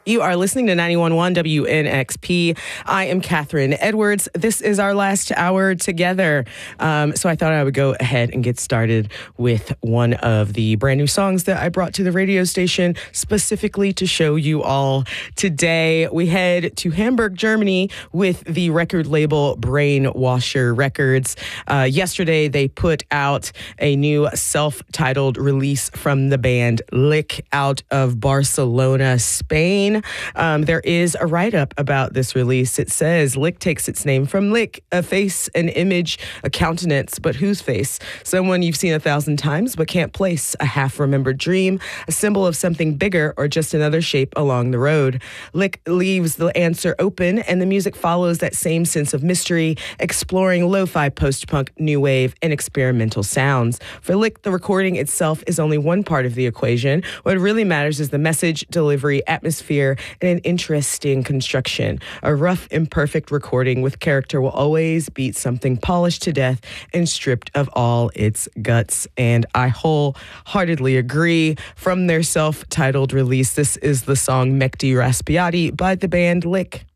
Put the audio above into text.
You are listening to 91.1 WNXP. I am Catherine Edwards. This is our last hour together. So I thought I would go ahead and get started with one of the brand new songs that I brought to the radio station specifically to show you all. Today, we head to Hamburg, Germany with the record label Brainwasher Records. Yesterday, they put out a new self-titled release from the band Lick out of Barcelona, Spain. There is a write-up about this release. It says, Lick takes its name from lick, a face, an image, a countenance, but whose face? Someone you've seen 1,000 times but can't place, a half-remembered dream, a symbol of something bigger, or just another shape along the road. Lick leaves the answer open, and the music follows that same sense of mystery, exploring lo-fi, post-punk, new wave, and experimental sounds. For Lick, the recording itself is only one part of the equation. What really matters is the message, delivery, atmosphere, and an interesting construction. A rough, imperfect recording with character will always beat something polished to death and stripped of all its guts. And I wholeheartedly agree. From their self-titled release, this is the song Mekti Raspiati by the band Lick.